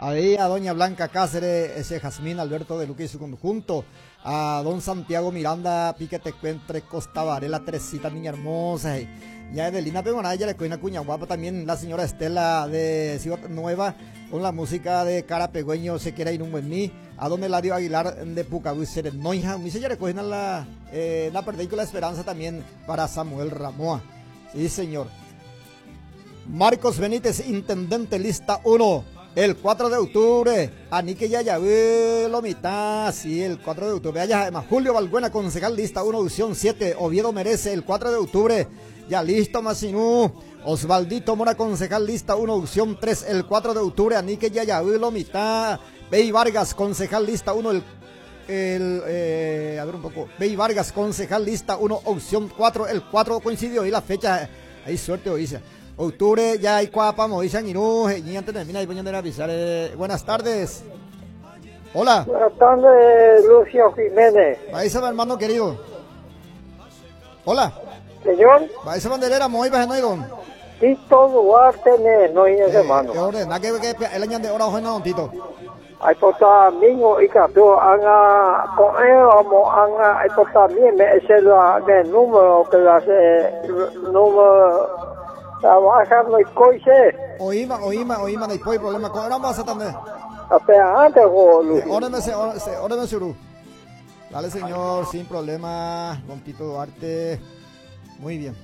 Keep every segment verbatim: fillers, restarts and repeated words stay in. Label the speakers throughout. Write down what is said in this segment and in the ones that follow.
Speaker 1: Ahí a doña Blanca Cáceres, ese Jazmín Alberto de Luque y su conjunto, a don Santiago Miranda, Piquete Cuentre, Costa Varela, Teresita, niña hermosa, y ya Edelina Pegonaya, le coina cuña guapa, también la señora Estela de Ciudad Nueva, con la música de Cara Pegüeño, Se Quiera Ir un Buen Mí, a don Eladio Aguilar de Pucabuí, Serenoija, mi señora recogen la, eh, la Perdéico La Esperanza también para Samuel Ramoa, sí señor. Marcos Benítez, intendente, lista uno. El cuatro de octubre, Anique Yayaví, Lomita, sí, el cuatro de octubre. Allá, además, Julio Valbuena, concejal, lista uno, opción siete. Oviedo Merece, el cuatro de octubre. Ya listo, Masinú. Osvaldito Mora, concejal, lista uno, opción tres. El cuatro de octubre, Anique Yayaví, Lomita. Bey Vargas, concejal, lista uno, el. el eh, a ver un poco. Bey Vargas, concejal, lista uno, opción cuatro. El cuatro coincidió y la fecha. Ahí suerte, oíse. Octubre, ya hay cuapa, Moisés Ñirú, y antes termina y voy a avisar. Eh, buenas tardes. Hola.
Speaker 2: Buenas tardes, Lucio Jiménez.
Speaker 1: Paisa, mi hermano querido. Hola.
Speaker 2: Señor.
Speaker 1: Paisa banderera, Moisés Noidón.
Speaker 2: Tito Duarte, no hay ese hermano.
Speaker 1: ¿Qué orden? ¿Na que el año de hora hoy no, Tito?
Speaker 2: Hay por domingo y capítulo, anga, con él, vamos, anga, hay por también, ese es el número que hace, número. Trabaja no hay coche.
Speaker 1: Oíma, oíma, oíma, no hay problema. ¿Cómo era más también?
Speaker 2: Hasta antes, Luis.
Speaker 1: Óreme, óreme, Surú. Dale, señor, sin problema. Don Tito Duarte. Muy bien.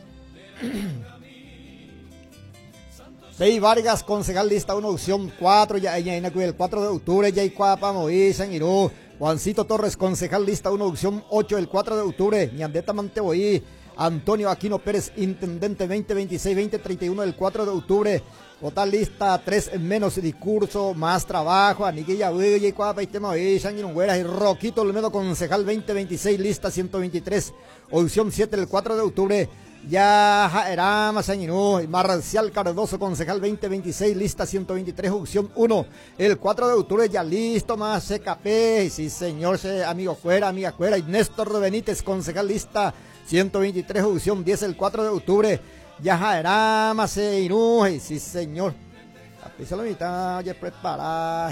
Speaker 1: Bey Vargas, concejal, lista uno, opción cuatro. Ya, ya, el cuatro de octubre, ya hay cuapa, Moisés, Sanguirú. Juancito Torres, concejal, lista uno, opción ocho. El cuatro de octubre, Ñandeta Manteboí. Antonio Aquino Pérez, intendente veinte veintiséis veinte treinta y uno del cuatro de octubre. Total lista tres menos discurso, más trabajo. Aniquilla Villa y Cuapa y Tema y Sanguinungueras y Roquito Olmedo, concejal veinte veintiséis, lista ciento veintitrés. Opción siete del cuatro de octubre. Ya Jaerama Sanguinú y Marcial Cardoso, concejal veinte veintiséis, lista ciento veintitrés, opción uno. El cuatro de octubre ya listo, más C K P. Sí, señor, amigo fuera, amiga fuera. Y Néstor Benítez, concejal, lista ciento veintitrés, opción diez, el cuatro de octubre. Ya Jaerama Seinú. Sí, señor. La pizza la mitad ya preparada.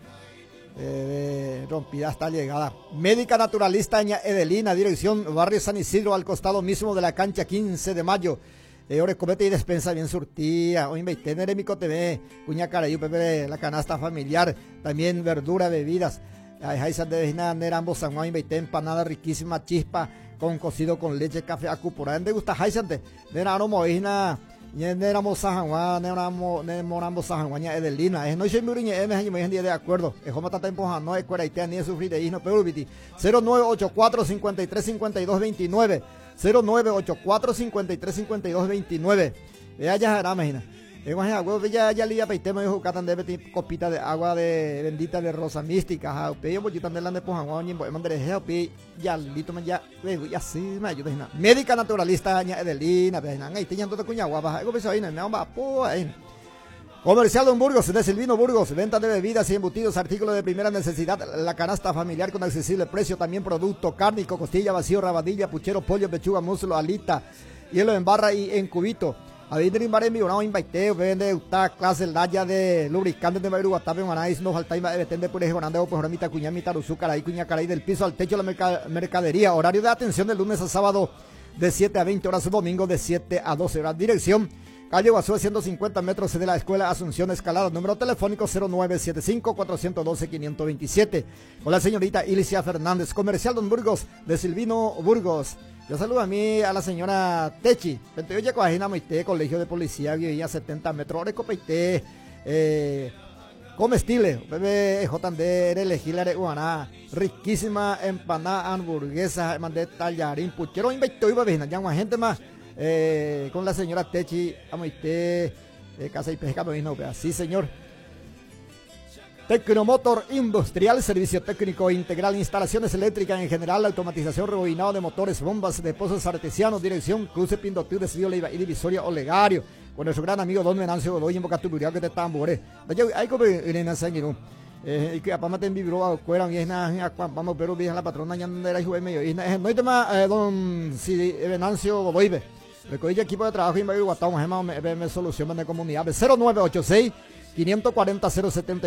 Speaker 1: Eh, rompida hasta llegada. Médica naturalista Ña Edelina, dirección Barrio San Isidro, al costado mismo de la cancha quince de mayo. Eh, Orecomete y despensa bien surtida. Hoy veinte Neremico T V, Cuña Carayu, Pepe, la canasta familiar. También verdura, bebidas. Jaizan de Vejina, Nerambos, San Juan, veinte empanada riquísima, chispa con cocido con leche, café, acupurá. ¿Dónde gusta Jaizan de Nerano Moina? Neramos Sajanguá, Neramos Neramos Sajanguá, Edelina. Es no soy muy bien, me me de acuerdo. Es como está tiempo no es cuera y te ni sufrir de hino, pero viti. cero nueve ocho cuatro cinco tres cinco dos dos nueve. cero nueve ocho cuatro cinco tres cinco dos dos nueve. Vea ya hará, imagina. Ya ya ya liya peite me dijo catan de copita de agua de bendita de rosa mística, ja, pe yo bollita de la de pojanguá ni boy mandere he pe ya lito me ya ya sí me ayuda hina. Médica naturalista Ña Edelina, pe hina, ahí teñando de cuña guapa, algo peso ahí, no va po ahí. Comercial Don Burgos, de Silvino Burgos, venta de bebidas y embutidos, artículos de primera necesidad, la canasta familiar con accesible precio, también producto cárnico, costilla, vacío, rabadilla, puchero, pollo, pechuga, muslo, alita, hielo en barra y en cubito. A Vidrin Baremi, una invite, vende esta clase laya de lubricantes de Bayru, Guatape, Manais, no falta y de por ejemplo, Andeo, pues Ramita, Cuñamita, Ruzúcar, ahí, Cuña, Caray, del piso al techo de la merca mercadería. Horario de atención de lunes a sábado de siete a veinte horas, domingo de siete a doce horas. Dirección, calle Guazú, ciento cincuenta metros de la escuela Asunción Escalada. Número telefónico cero nueve siete cinco cuatro uno dos cinco dos siete. Con la señorita Ilicia Fernández. Comercial Don Burgos, de Silvino Burgos. Yo saludo a mí, a la señora Techi. Yo ya cogina Maite, colegio de policía, vivía setenta metros. Ahora copeite, eh, comestible, bebé, J D, elegir Guaná. Riquísima empanada, hamburguesa, mandé tallarín, puchero, invito, iba a ver, ya una gente más, eh, con la señora Techi, a Maite, eh, casa y pesca, sí, señor. Tecnomotor Industrial, servicio técnico integral, instalaciones eléctricas en general, automatización, rebobinado de motores, bombas de pozos artesianos, dirección Cruce Pindotú, Decidio Leiva y Divisoria Olegario, con nuestro gran amigo Don Venancio Godoy en Bocatuburiao que te tambore. Hay como Irena Sanguino, y que aparte en vibro, cuera, vieja, vamos, pero vieja la patrona, ya no era hijo de medio, no hay tema, Don Venancio Godoy, recogí equipo de trabajo y me guatamos, me solución de comunidad, cero nueve ocho seis, quinientos cuarenta, cero setenta